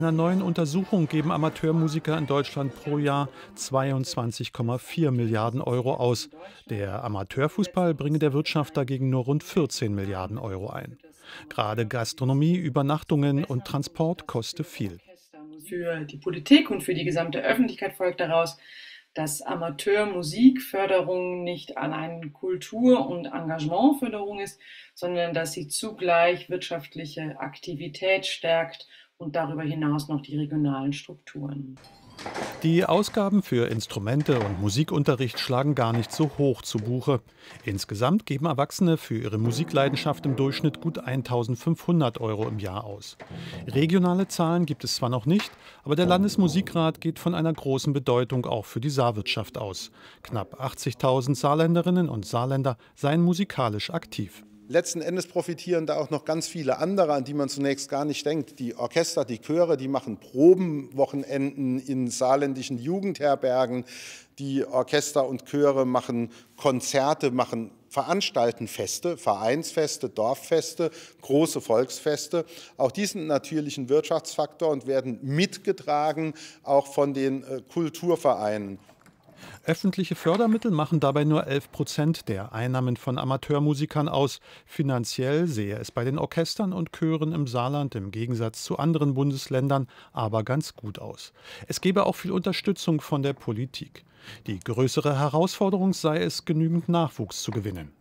In einer neuen Untersuchung geben Amateurmusiker in Deutschland pro Jahr 22,4 Milliarden Euro aus. Der Amateurfußball bringe der Wirtschaft dagegen nur rund 14 Milliarden Euro ein. Gerade Gastronomie, Übernachtungen und Transport koste viel. Für die Politik und für die gesamte Öffentlichkeit folgt daraus, dass Amateurmusikförderung nicht allein Kultur- und Engagementförderung ist, sondern dass sie zugleich wirtschaftliche Aktivität stärkt und darüber hinaus noch die regionalen Strukturen. Die Ausgaben für Instrumente und Musikunterricht schlagen gar nicht so hoch zu Buche. Insgesamt geben Erwachsene für ihre Musikleidenschaft im Durchschnitt gut 1.500 Euro im Jahr aus. Regionale Zahlen gibt es zwar noch nicht, aber der Landesmusikrat geht von einer großen Bedeutung auch für die Saarwirtschaft aus. Knapp 80.000 Saarländerinnen und Saarländer seien musikalisch aktiv. Letzten Endes profitieren da auch noch ganz viele andere, an die man zunächst gar nicht denkt. Die Orchester, die Chöre, die machen Probenwochenenden in saarländischen Jugendherbergen. Die Orchester und Chöre machen Konzerte, veranstalten Feste, Vereinsfeste, Dorffeste, große Volksfeste. Auch die sind natürlich ein Wirtschaftsfaktor und werden mitgetragen, auch von den Kulturvereinen. Öffentliche Fördermittel machen dabei nur 11% der Einnahmen von Amateurmusikern aus. Finanziell sehe es bei den Orchestern und Chören im Saarland im Gegensatz zu anderen Bundesländern aber ganz gut aus. Es gebe auch viel Unterstützung von der Politik. Die größere Herausforderung sei es, genügend Nachwuchs zu gewinnen.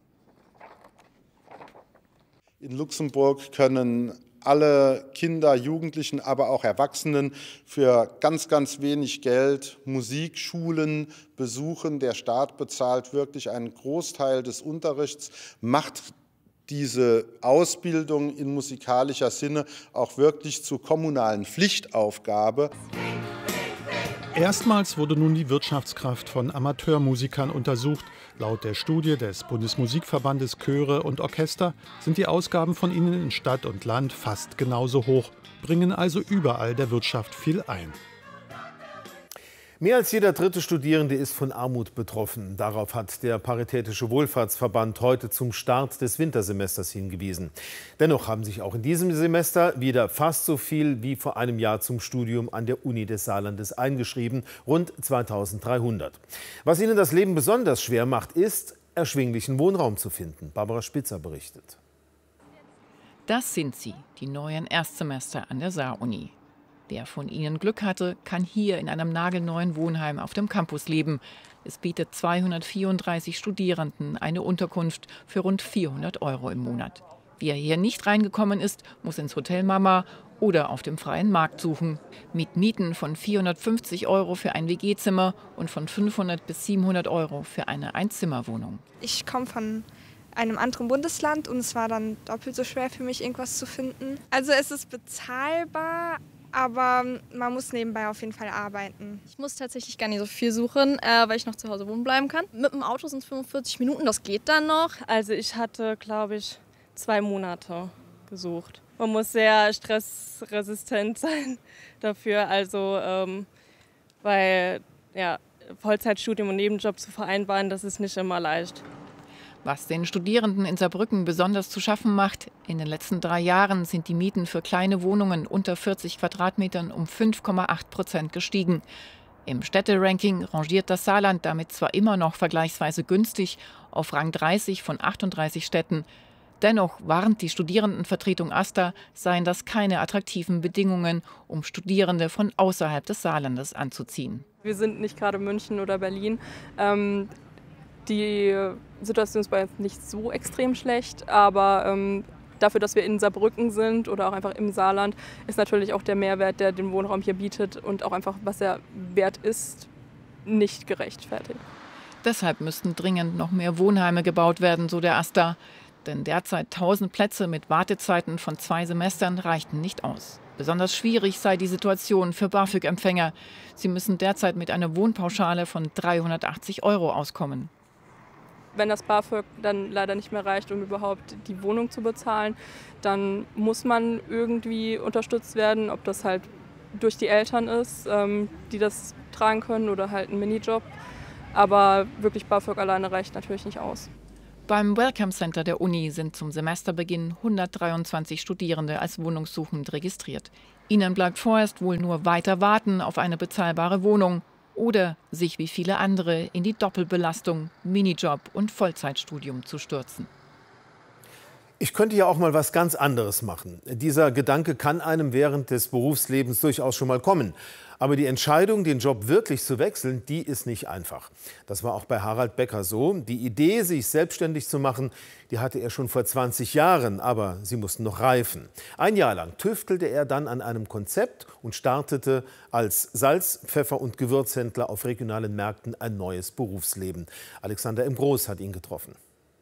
In Luxemburg können alle Kinder, Jugendlichen, aber auch Erwachsenen für ganz, ganz wenig Geld Musikschulen besuchen. Der Staat bezahlt wirklich einen Großteil des Unterrichts, macht diese Ausbildung in musikalischer Sinne auch wirklich zur kommunalen Pflichtaufgabe. Erstmals wurde nun die Wirtschaftskraft von Amateurmusikern untersucht. Laut der Studie des Bundesmusikverbandes Chöre und Orchester sind die Ausgaben von ihnen in Stadt und Land fast genauso hoch, bringen also überall der Wirtschaft viel ein. Mehr als jeder dritte Studierende ist von Armut betroffen. Darauf hat der Paritätische Wohlfahrtsverband heute zum Start des Wintersemesters hingewiesen. Dennoch haben sich auch in diesem Semester wieder fast so viel wie vor einem Jahr zum Studium an der Uni des Saarlandes eingeschrieben, rund 2300. Was ihnen das Leben besonders schwer macht, ist, erschwinglichen Wohnraum zu finden. Barbara Spitzer berichtet. Das sind sie, die neuen Erstsemester an der Saar-Uni. Wer von ihnen Glück hatte, kann hier in einem nagelneuen Wohnheim auf dem Campus leben. Es bietet 234 Studierenden eine Unterkunft für rund 400 Euro im Monat. Wer hier nicht reingekommen ist, muss ins Hotel Mama oder auf dem freien Markt suchen. Mit Mieten von 450 Euro für ein WG-Zimmer und von 500 bis 700 Euro für eine Einzimmerwohnung. Ich komme von einem anderen Bundesland und es war dann doppelt so schwer für mich, irgendwas zu finden. Also es ist bezahlbar, aber man muss nebenbei auf jeden Fall arbeiten. Ich muss tatsächlich gar nicht so viel suchen, weil ich noch zu Hause wohnen bleiben kann. Mit dem Auto sind es 45 Minuten, das geht dann noch. Also ich hatte, glaube ich, 2 Monate gesucht. Man muss sehr stressresistent sein dafür, also weil ja, Vollzeitstudium und Nebenjob zu vereinbaren, das ist nicht immer leicht. Was den Studierenden in Saarbrücken besonders zu schaffen macht: In den letzten 3 Jahren sind die Mieten für kleine Wohnungen unter 40 Quadratmetern um 5,8% gestiegen. Im Städteranking rangiert das Saarland damit zwar immer noch vergleichsweise günstig auf Rang 30 von 38 Städten. Dennoch warnt die Studierendenvertretung AStA, seien das keine attraktiven Bedingungen, um Studierende von außerhalb des Saarlandes anzuziehen. Wir sind nicht gerade München oder Berlin. Die Situation ist bei uns nicht so extrem schlecht, aber dafür, dass wir in Saarbrücken sind oder auch einfach im Saarland, ist natürlich auch der Mehrwert, der den Wohnraum hier bietet und auch einfach, was er wert ist, nicht gerechtfertigt. Deshalb müssten dringend noch mehr Wohnheime gebaut werden, so der AStA. Denn derzeit 1000 Plätze mit Wartezeiten von 2 Semestern reichten nicht aus. Besonders schwierig sei die Situation für BAföG-Empfänger. Sie müssen derzeit mit einer Wohnpauschale von 380 Euro auskommen. Wenn das BAföG dann leider nicht mehr reicht, um überhaupt die Wohnung zu bezahlen, dann muss man irgendwie unterstützt werden, ob das halt durch die Eltern ist, die das tragen können, oder halt ein Minijob. Aber wirklich BAföG alleine reicht natürlich nicht aus. Beim Welcome Center der Uni sind zum Semesterbeginn 123 Studierende als wohnungssuchend registriert. Ihnen bleibt vorerst wohl nur weiter warten auf eine bezahlbare Wohnung oder sich wie viele andere in die Doppelbelastung, Minijob und Vollzeitstudium zu stürzen. Ich könnte ja auch mal was ganz anderes machen. Dieser Gedanke kann einem während des Berufslebens durchaus schon mal kommen. Aber die Entscheidung, den Job wirklich zu wechseln, die ist nicht einfach. Das war auch bei Harald Becker so. Die Idee, sich selbstständig zu machen, die hatte er schon vor 20 Jahren, aber sie mussten noch reifen. Ein Jahr lang tüftelte er dann an einem Konzept und startete als Salz-, Pfeffer- und Gewürzhändler auf regionalen Märkten ein neues Berufsleben. Alexander M. Groß hat ihn getroffen.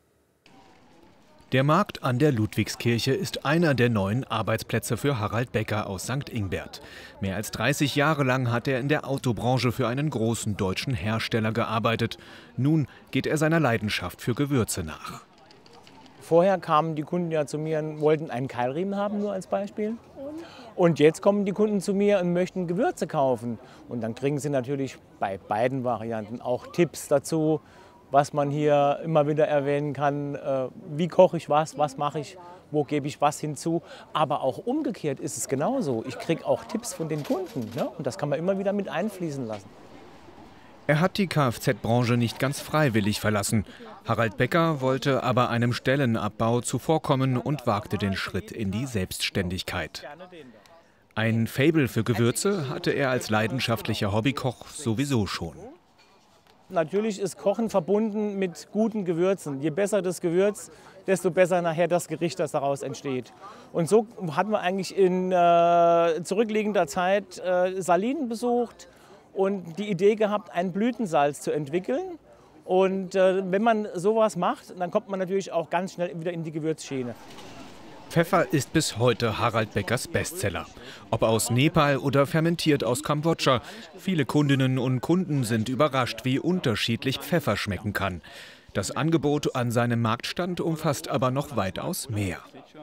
Der Markt an der Ludwigskirche ist einer der neuen Arbeitsplätze für Harald Becker aus St. Ingbert. Mehr als 30 Jahre lang hat er in der Autobranche für einen großen deutschen Hersteller gearbeitet. Nun geht er seiner Leidenschaft für Gewürze nach. Vorher kamen die Kunden ja zu mir und wollten einen Keilriemen haben, nur als Beispiel. Und jetzt kommen die Kunden zu mir und möchten Gewürze kaufen. Und dann kriegen sie natürlich bei beiden Varianten auch Tipps dazu, was man hier immer wieder erwähnen kann. Wie koche ich was mache ich, wo gebe ich was hinzu. Aber auch umgekehrt ist es genauso. Ich kriege auch Tipps von den Kunden, ne? Und das kann man immer wieder mit einfließen lassen. Er hat die Kfz-Branche nicht ganz freiwillig verlassen. Harald Becker wollte aber einem Stellenabbau zuvorkommen und wagte den Schritt in die Selbstständigkeit. Ein Faible für Gewürze hatte er als leidenschaftlicher Hobbykoch sowieso schon. Natürlich ist Kochen verbunden mit guten Gewürzen. Je besser das Gewürz, desto besser nachher das Gericht, das daraus entsteht. Und so hatten wir eigentlich in zurückliegender Zeit Salinen besucht und die Idee gehabt, ein Blütensalz zu entwickeln. Und wenn man sowas macht, dann kommt man natürlich auch ganz schnell wieder in die Gewürzschiene. Pfeffer ist bis heute Harald Beckers Bestseller. Ob aus Nepal oder fermentiert aus Kambodscha. Viele Kundinnen und Kunden sind überrascht, wie unterschiedlich Pfeffer schmecken kann. Das Angebot an seinem Marktstand umfasst aber noch weitaus mehr.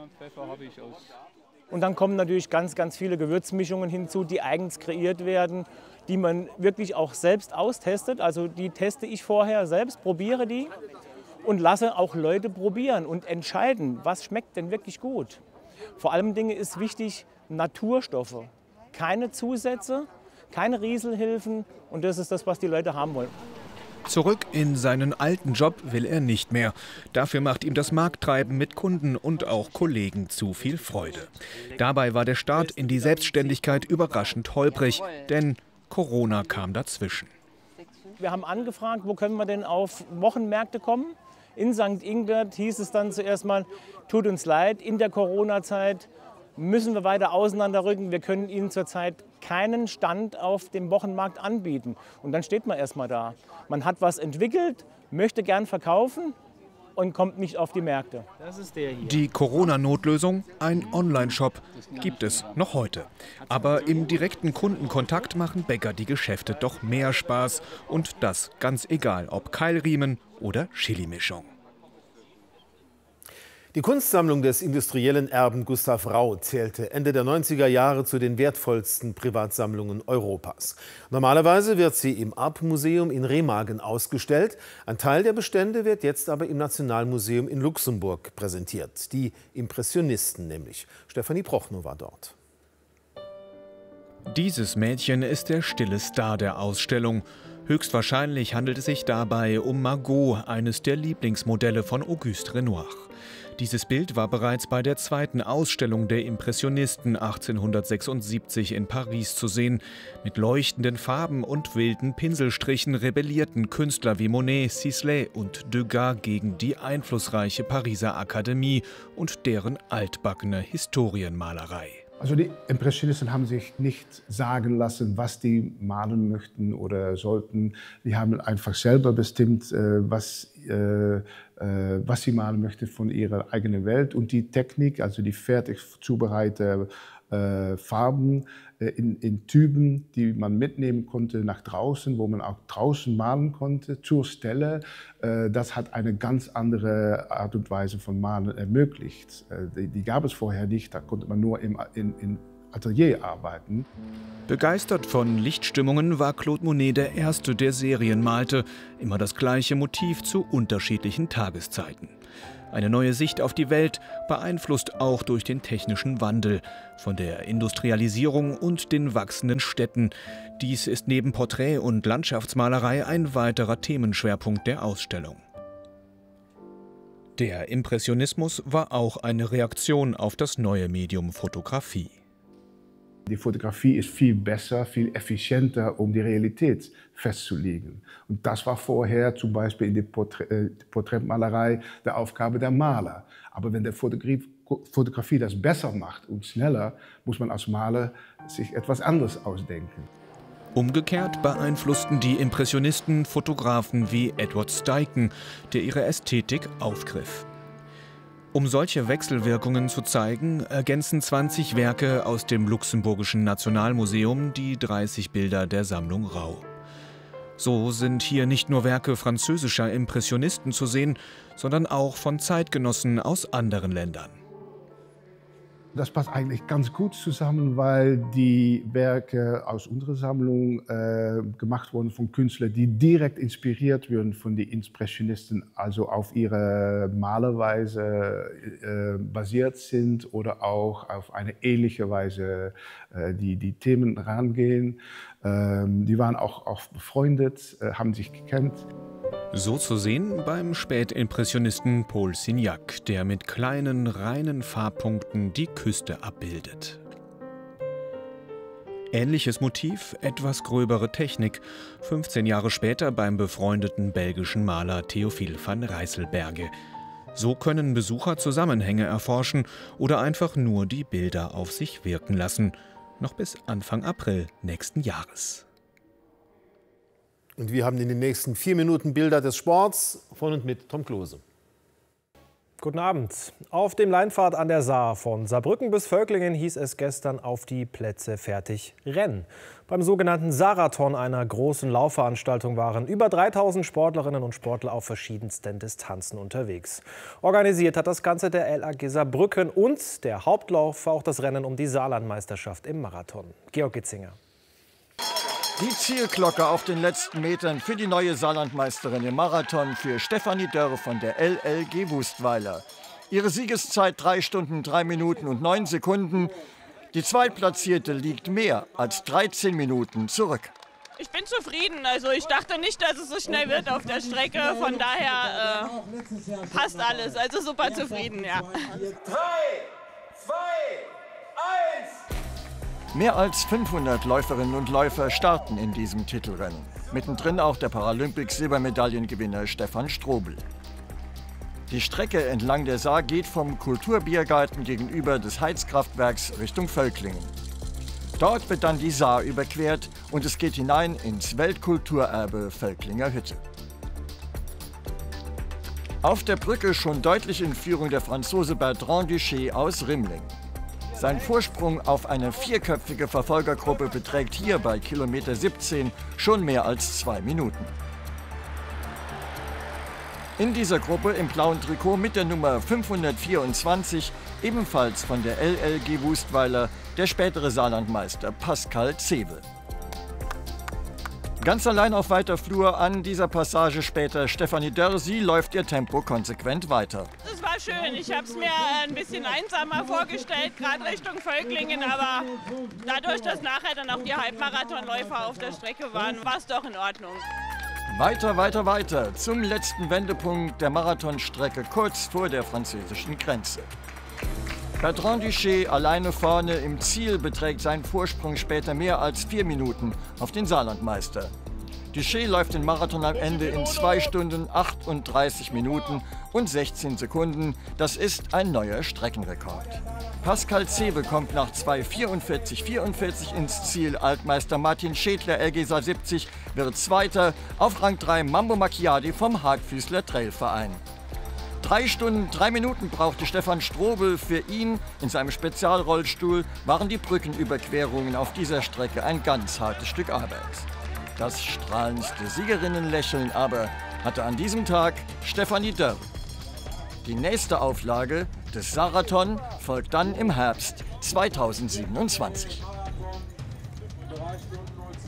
Und dann kommen natürlich ganz viele Gewürzmischungen hinzu, die eigens kreiert werden, die man wirklich auch selbst austestet. Also die teste ich vorher selbst, probiere die. Und lasse auch Leute probieren und entscheiden, was schmeckt denn wirklich gut. Vor allem Dinge ist wichtig, Naturstoffe, keine Zusätze, keine Rieselhilfen und das ist das, was die Leute haben wollen. Zurück in seinen alten Job will er nicht mehr. Dafür macht ihm das Markttreiben mit Kunden und auch Kollegen zu viel Freude. Dabei war der Start in die Selbstständigkeit überraschend holprig, denn Corona kam dazwischen. Wir haben angefragt, wo können wir denn auf Wochenmärkte kommen? In St. Ingbert hieß es dann zuerst mal, tut uns leid, in der Corona-Zeit müssen wir weiter auseinanderrücken. Wir können Ihnen zurzeit keinen Stand auf dem Wochenmarkt anbieten. Und dann steht man erst mal da. Man hat was entwickelt, möchte gern verkaufen und kommt nicht auf die Märkte. Das ist der hier. Die Corona-Notlösung, ein Online-Shop, gibt es noch heute. Aber im direkten Kundenkontakt machen Bäcker die Geschäfte doch mehr Spaß. Und das ganz egal, ob Keilriemen oder Chili-Mischung. Die Kunstsammlung des industriellen Erben Gustav Rau zählte Ende der 90er Jahre zu den wertvollsten Privatsammlungen Europas. Normalerweise wird sie im Arp-Museum in Remagen ausgestellt. Ein Teil der Bestände wird jetzt aber im Nationalmuseum in Luxemburg präsentiert. Die Impressionisten nämlich. Stefanie Prochnow war dort. Dieses Mädchen ist der stille Star der Ausstellung. Höchstwahrscheinlich handelt es sich dabei um Margot, eines der Lieblingsmodelle von Auguste Renoir. Dieses Bild war bereits bei der zweiten Ausstellung der Impressionisten 1876 in Paris zu sehen. Mit leuchtenden Farben und wilden Pinselstrichen rebellierten Künstler wie Monet, Sisley und Degas gegen die einflussreiche Pariser Akademie und deren altbackene Historienmalerei. Also die Impressionisten haben sich nicht sagen lassen, was die malen möchten oder sollten. Die haben einfach selber bestimmt, was sie malen möchten von ihrer eigenen Welt. Und die Technik, also die fertig zubereiteten Farben in Typen, die man mitnehmen konnte nach draußen, wo man auch draußen malen konnte, zur Stelle, das hat eine ganz andere Art und Weise von Malen ermöglicht. Die gab es vorher nicht, da konnte man nur im Atelier arbeiten. Begeistert von Lichtstimmungen war Claude Monet der Erste, der Serien malte. Immer das gleiche Motiv zu unterschiedlichen Tageszeiten. Eine neue Sicht auf die Welt, beeinflusst auch durch den technischen Wandel, von der Industrialisierung und den wachsenden Städten. Dies ist neben Porträt- und Landschaftsmalerei ein weiterer Themenschwerpunkt der Ausstellung. Der Impressionismus war auch eine Reaktion auf das neue Medium Fotografie. Die Fotografie ist viel besser, viel effizienter, um die Realität festzulegen. Und das war vorher zum Beispiel in der Porträtmalerei der Aufgabe der Maler. Aber wenn der Fotografie das besser macht und schneller, muss man als Maler sich etwas anderes ausdenken. Umgekehrt beeinflussten die Impressionisten Fotografen wie Edward Steichen, der ihre Ästhetik aufgriff. Um solche Wechselwirkungen zu zeigen, ergänzen 20 Werke aus dem Luxemburgischen Nationalmuseum die 30 Bilder der Sammlung Rau. So sind hier nicht nur Werke französischer Impressionisten zu sehen, sondern auch von Zeitgenossen aus anderen Ländern. Das passt eigentlich ganz gut zusammen, weil die Werke aus unserer Sammlung gemacht wurden von Künstlern, die direkt inspiriert wurden von den Impressionisten, also auf ihre Malerweise basiert sind oder auch auf eine ähnliche Weise die Themen rangehen. Die waren auch befreundet, haben sich gekannt. So zu sehen beim Spätimpressionisten Paul Signac, der mit kleinen, reinen Farbpunkten die Küste abbildet. Ähnliches Motiv, etwas gröbere Technik, 15 Jahre später beim befreundeten belgischen Maler Théophile van Rijsselberghe. So können Besucher Zusammenhänge erforschen oder einfach nur die Bilder auf sich wirken lassen. Noch bis Anfang April nächsten Jahres. Und wir haben in den nächsten 4 Minuten Bilder des Sports von und mit Tom Klose. Guten Abend. Auf dem Leinpfad an der Saar von Saarbrücken bis Völklingen hieß es gestern auf die Plätze fertig rennen. Beim sogenannten Sarathon, einer großen Laufveranstaltung, waren über 3000 Sportlerinnen und Sportler auf verschiedensten Distanzen unterwegs. Organisiert hat das Ganze der LAG Saarbrücken und der Hauptlauf war auch das Rennen um die Saarlandmeisterschaft im Marathon. Georg Gitzinger. Die Zielglocke auf den letzten Metern für die neue Saarlandmeisterin im Marathon, für Stefanie Dörr von der LLG Wustweiler. Ihre Siegeszeit 3 Stunden, 3 Minuten und 9 Sekunden. Die Zweitplatzierte liegt mehr als 13 Minuten zurück. Ich bin zufrieden. Also ich dachte nicht, dass es so schnell wird auf der Strecke. Von daher passt alles. Also super zufrieden, ja. 3, 2, 1... Mehr als 500 Läuferinnen und Läufer starten in diesem Titelrennen. Mittendrin auch der Paralympics-Silbermedaillengewinner Stefan Strobel. Die Strecke entlang der Saar geht vom Kulturbiergarten gegenüber des Heizkraftwerks Richtung Völklingen. Dort wird dann die Saar überquert und es geht hinein ins Weltkulturerbe Völklinger Hütte. Auf der Brücke schon deutlich in Führung der Franzose Bertrand Duché aus Rimling. Sein Vorsprung auf eine 4-köpfige Verfolgergruppe beträgt hier bei Kilometer 17 schon mehr als 2 Minuten. In dieser Gruppe im blauen Trikot mit der Nummer 524, ebenfalls von der LLG Wustweiler, der spätere Saarlandmeister Pascal Zewel. Ganz allein auf weiter Flur an dieser Passage später Stefanie Dörr, sie läuft ihr Tempo konsequent weiter. Es war schön. Ich habe es mir ein bisschen einsamer vorgestellt, gerade Richtung Völklingen. Aber dadurch, dass nachher dann auch die Halbmarathonläufer auf der Strecke waren, war es doch in Ordnung. Weiter, weiter, weiter zum letzten Wendepunkt der Marathonstrecke kurz vor der französischen Grenze. Bertrand Duché alleine vorne, im Ziel beträgt sein Vorsprung später mehr als 4 Minuten auf den Saarlandmeister. Duché läuft den Marathon am Ende in 2 Stunden, 38 Minuten und 16 Sekunden. Das ist ein neuer Streckenrekord. Pascal Zewel kommt nach 2:44,44 ins Ziel. Altmeister Martin Schädler, LG Saar 70, wird Zweiter. Auf Rang 3 Mambo Macchiadi vom Hartfüßler Trailverein. 3 Stunden, 3 Minuten brauchte Stefan Strobel. Für ihn, in seinem Spezialrollstuhl, waren die Brückenüberquerungen auf dieser Strecke ein ganz hartes Stück Arbeit. Das strahlendste Siegerinnenlächeln aber hatte an diesem Tag Stefanie Dörr. Die nächste Auflage des Sarathon folgt dann im Herbst 2027.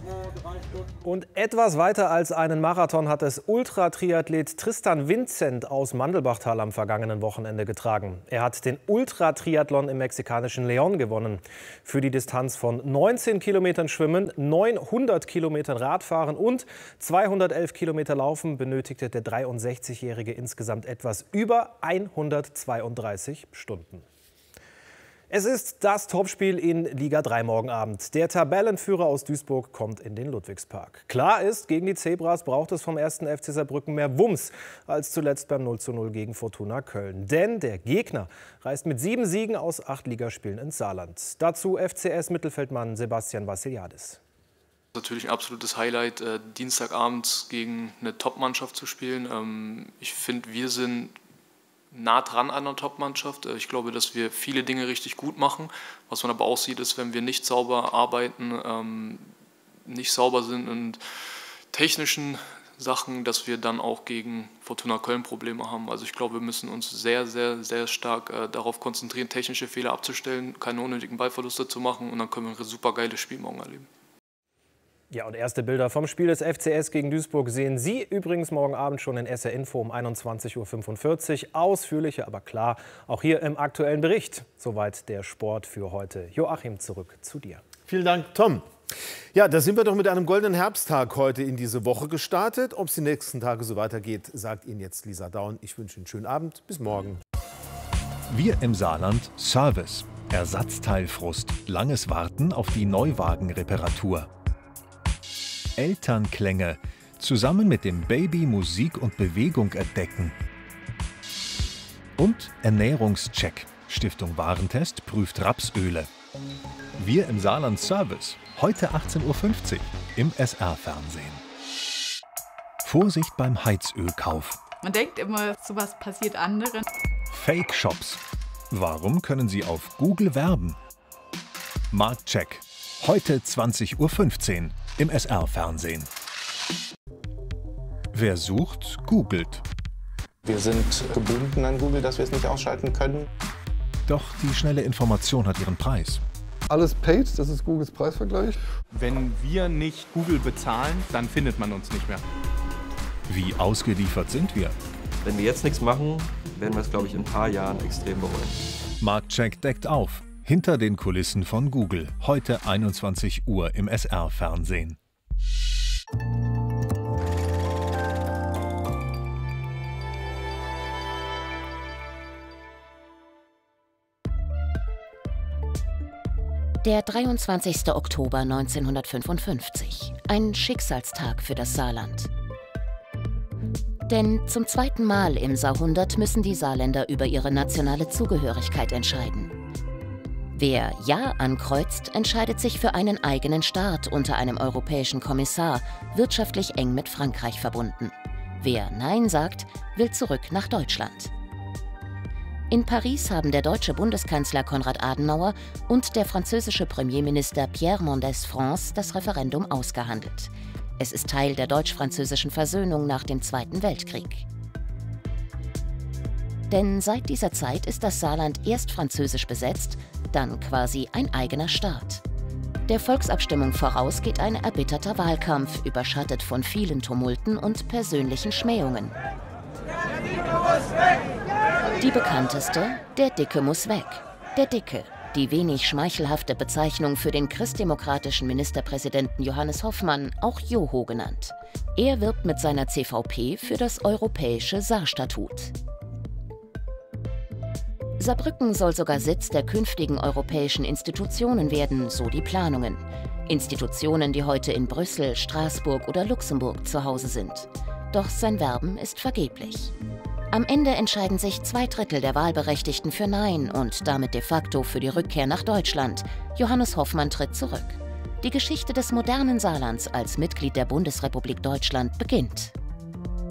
Und etwas weiter als einen Marathon hat es Ultratriathlet Tristan Vincent aus Mandelbachtal am vergangenen Wochenende getragen. Er hat den Ultratriathlon im mexikanischen León gewonnen. Für die Distanz von 19 Kilometern Schwimmen, 900 Kilometern Radfahren und 211 Kilometer Laufen benötigte der 63-Jährige insgesamt etwas über 132 Stunden. Es ist das Topspiel in Liga 3 morgen Abend. Der Tabellenführer aus Duisburg kommt in den Ludwigspark. Klar ist, gegen die Zebras braucht es vom 1. FC Saarbrücken mehr Wumms als zuletzt beim 0:0 gegen Fortuna Köln. Denn der Gegner reist mit 7 Siegen aus 8 Ligaspielen ins Saarland. Dazu FCS-Mittelfeldmann Sebastian Vassiliadis. Natürlich ein absolutes Highlight, Dienstagabend gegen eine Top-Mannschaft zu spielen. Ich finde, wir sind nah dran an der Top-Mannschaft. Ich glaube, dass wir viele Dinge richtig gut machen. Was man aber auch sieht, ist, wenn wir nicht sauber arbeiten, nicht sauber sind in technischen Sachen, dass wir dann auch gegen Fortuna Köln Probleme haben. Also ich glaube, wir müssen uns sehr, sehr, sehr stark darauf konzentrieren, technische Fehler abzustellen, keine unnötigen Ballverluste zu machen und dann können wir ein super geiles Spiel morgen erleben. Ja, und erste Bilder vom Spiel des FCS gegen Duisburg sehen Sie übrigens morgen Abend schon in SR Info um 21:45 Uhr. Ausführlicher, aber klar, auch hier im aktuellen Bericht. Soweit der Sport für heute. Joachim, zurück zu dir. Vielen Dank, Tom. Ja, da sind wir doch mit einem goldenen Herbsttag heute in diese Woche gestartet. Ob es die nächsten Tage so weitergeht, sagt Ihnen jetzt Lisa Daun. Ich wünsche Ihnen einen schönen Abend. Bis morgen. Wir im Saarland Service. Ersatzteilfrust. Langes Warten auf die Neuwagenreparatur. Elternklänge. Zusammen mit dem Baby Musik und Bewegung entdecken. Und Ernährungscheck. Stiftung Warentest prüft Rapsöle. Wir im Saarland Service. Heute 18:50 Uhr im SR-Fernsehen. Vorsicht beim Heizölkauf. Man denkt immer, sowas passiert anderen. Fake-Shops. Warum können Sie auf Google werben? Marktcheck. Heute 20:15 Uhr im SR-Fernsehen. Wer sucht, googelt. Wir sind gebunden an Google, dass wir es nicht ausschalten können. Doch die schnelle Information hat ihren Preis. Alles paid, das ist Googles Preisvergleich. Wenn wir nicht Google bezahlen, dann findet man uns nicht mehr. Wie ausgeliefert sind wir? Wenn wir jetzt nichts machen, werden wir es, glaube ich, in ein paar Jahren extrem bereuen. Marktcheck deckt auf. Hinter den Kulissen von Google. Heute 21 Uhr im SR-Fernsehen. Der 23. Oktober 1955. Ein Schicksalstag für das Saarland. Denn zum zweiten Mal im Saarhundert müssen die Saarländer über ihre nationale Zugehörigkeit entscheiden. Wer Ja ankreuzt, entscheidet sich für einen eigenen Staat unter einem europäischen Kommissar, wirtschaftlich eng mit Frankreich verbunden. Wer Nein sagt, will zurück nach Deutschland. In Paris haben der deutsche Bundeskanzler Konrad Adenauer und der französische Premierminister Pierre Mendès France das Referendum ausgehandelt. Es ist Teil der deutsch-französischen Versöhnung nach dem Zweiten Weltkrieg. Denn seit dieser Zeit ist das Saarland erst französisch besetzt, dann quasi ein eigener Staat. Der Volksabstimmung voraus geht ein erbitterter Wahlkampf, überschattet von vielen Tumulten und persönlichen Schmähungen. Die bekannteste: Der Dicke muss weg. Der Dicke, die wenig schmeichelhafte Bezeichnung für den christdemokratischen Ministerpräsidenten Johannes Hoffmann, auch Joho genannt. Er wirbt mit seiner CVP für das europäische Saarstatut. Saarbrücken soll sogar Sitz der künftigen europäischen Institutionen werden, so die Planungen. Institutionen, die heute in Brüssel, Straßburg oder Luxemburg zu Hause sind. Doch sein Werben ist vergeblich. Am Ende entscheiden sich 2/3 der Wahlberechtigten für Nein und damit de facto für die Rückkehr nach Deutschland. Johannes Hoffmann tritt zurück. Die Geschichte des modernen Saarlands als Mitglied der Bundesrepublik Deutschland beginnt.